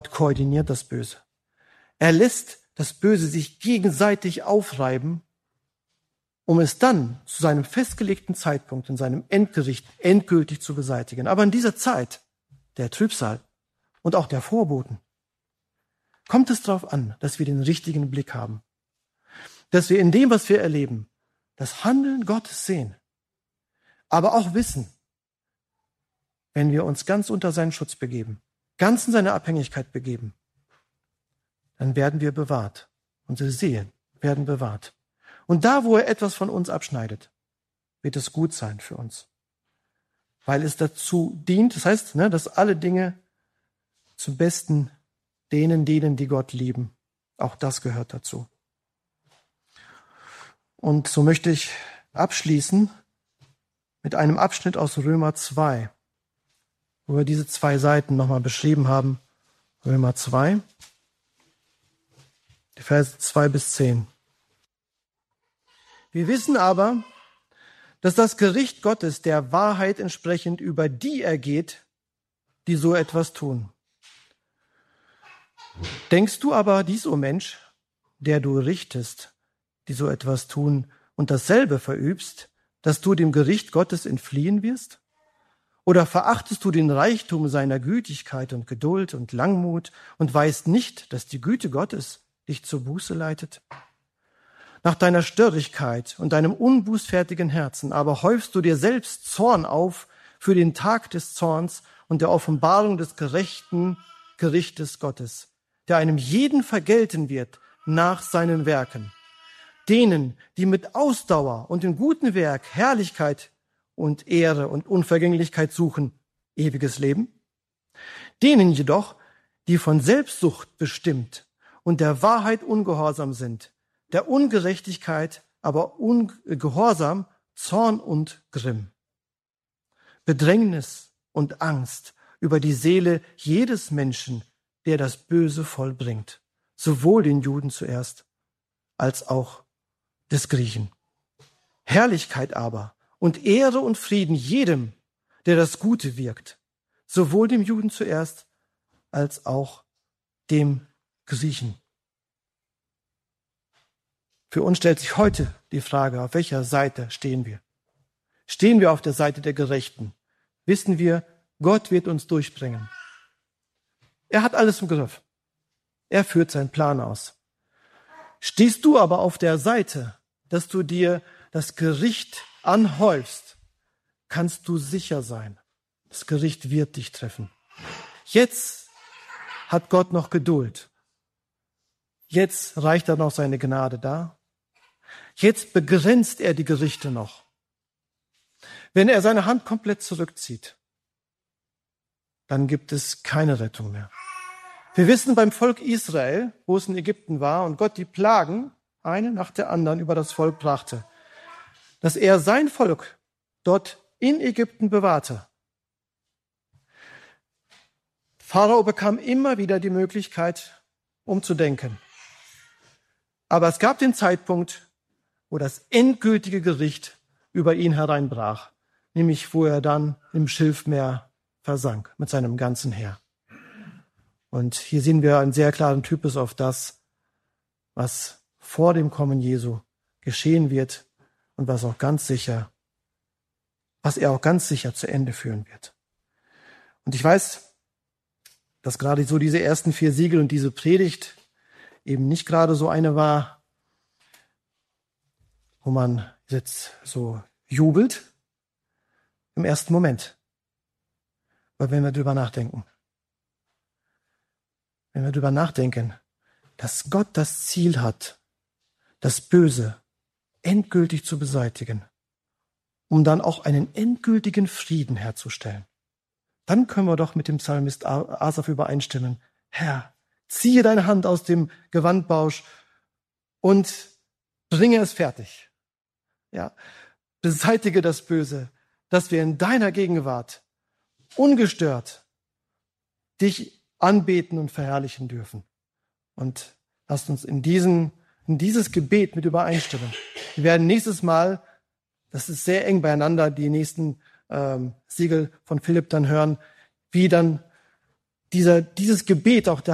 koordiniert das Böse. Er lässt das Böse sich gegenseitig aufreiben, um es dann zu seinem festgelegten Zeitpunkt, in seinem Endgericht, endgültig zu beseitigen. Aber in dieser Zeit, der Trübsal und auch der Vorboten, kommt es darauf an, dass wir den richtigen Blick haben. Dass wir in dem, was wir erleben, das Handeln Gottes sehen. Aber auch wissen, wenn wir uns ganz unter seinen Schutz begeben, ganz in seine Abhängigkeit begeben, dann werden wir bewahrt. Unsere Seelen werden bewahrt. Und da, wo er etwas von uns abschneidet, wird es gut sein für uns. Weil es dazu dient, das heißt, dass alle Dinge zum Besten denen, die Gott lieben. Auch das gehört dazu. Und so möchte ich abschließen mit einem Abschnitt aus Römer 2, wo wir diese 2 Seiten nochmal beschrieben haben. Römer 2, die Verse 2 bis 10. Wir wissen aber, dass das Gericht Gottes der Wahrheit entsprechend über die ergeht, die so etwas tun. Denkst du aber dies, o Mensch, der du richtest, die so etwas tun und dasselbe verübst, dass du dem Gericht Gottes entfliehen wirst? Oder verachtest du den Reichtum seiner Gütigkeit und Geduld und Langmut und weißt nicht, dass die Güte Gottes dich zur Buße leitet? Nach deiner Störrigkeit und deinem unbußfertigen Herzen aber häufst du dir selbst Zorn auf für den Tag des Zorns und der Offenbarung des gerechten Gerichtes Gottes, der einem jeden vergelten wird nach seinen Werken. Denen, die mit Ausdauer und in gutem Werk Herrlichkeit und Ehre und Unvergänglichkeit suchen, ewiges Leben. Denen jedoch, die von Selbstsucht bestimmt und der Wahrheit ungehorsam sind, der Ungerechtigkeit aber Ungehorsam, Zorn und Grimm. Bedrängnis und Angst über die Seele jedes Menschen, der das Böse vollbringt, sowohl den Juden zuerst als auch des Griechen. Herrlichkeit aber und Ehre und Frieden jedem, der das Gute wirkt, sowohl dem Juden zuerst als auch dem Griechen. Für uns stellt sich heute die Frage, auf welcher Seite stehen wir? Stehen wir auf der Seite der Gerechten? Wissen wir, Gott wird uns durchbringen. Er hat alles im Griff. Er führt seinen Plan aus. Stehst du aber auf der Seite, dass du dir das Gericht anhäufst, kannst du sicher sein, das Gericht wird dich treffen. Jetzt hat Gott noch Geduld. Jetzt reicht er noch seine Gnade da. Jetzt begrenzt er die Gerichte noch. Wenn er seine Hand komplett zurückzieht, dann gibt es keine Rettung mehr. Wir wissen beim Volk Israel, wo es in Ägypten war und Gott die Plagen, eine nach der anderen, über das Volk brachte, dass er sein Volk dort in Ägypten bewahrte. Pharao bekam immer wieder die Möglichkeit, umzudenken. Aber es gab den Zeitpunkt, wo das endgültige Gericht über ihn hereinbrach, nämlich wo er dann im Schilfmeer versank mit seinem ganzen Heer. Und hier sehen wir einen sehr klaren Typus auf das, was vor dem Kommen Jesu geschehen wird und was er auch ganz sicher zu Ende führen wird. Und ich weiß, dass gerade so diese ersten 4 Siegel und diese Predigt eben nicht gerade so eine war, wo man jetzt so jubelt im ersten Moment. Aber wenn wir drüber nachdenken, dass Gott das Ziel hat, das Böse endgültig zu beseitigen, um dann auch einen endgültigen Frieden herzustellen, dann können wir doch mit dem Psalmist Asaf übereinstimmen. Herr, ziehe deine Hand aus dem Gewandbausch und bringe es fertig. Ja, beseitige das Böse, dass wir in deiner Gegenwart ungestört dich anbeten und verherrlichen dürfen. Und lasst uns in dieses Gebet mit übereinstimmen. Wir werden nächstes Mal, das ist sehr eng beieinander, die nächsten Siegel von Philipp dann hören, wie dann dieses Gebet auch der